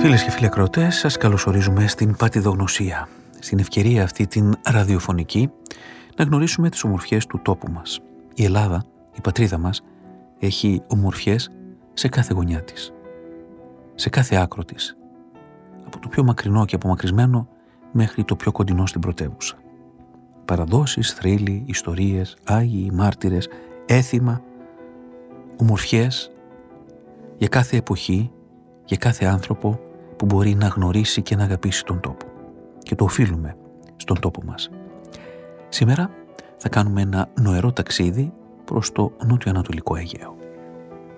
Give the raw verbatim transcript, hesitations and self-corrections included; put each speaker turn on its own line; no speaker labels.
Φίλες και φίλοι ακροατές, σας καλωσορίζουμε στην Πατηδογνωσία, στην ευκαιρία αυτή την ραδιοφωνική να γνωρίσουμε τις ομορφιές του τόπου μας. Η Ελλάδα, η πατρίδα μας, έχει ομορφιές σε κάθε γωνιά της, σε κάθε άκρο της, από το πιο μακρινό και απομακρυσμένο μέχρι το πιο κοντινό στην πρωτεύουσα. Παραδόσεις, θρύλοι, ιστορίες, άγιοι, μάρτυρες, έθιμα, ομορφιές για κάθε εποχή, για κάθε άνθρωπο που μπορεί να γνωρίσει και να αγαπήσει τον τόπο. Και το οφείλουμε στον τόπο μας. Σήμερα θα κάνουμε ένα νοερό ταξίδι προς το νότιο-ανατολικό Αιγαίο.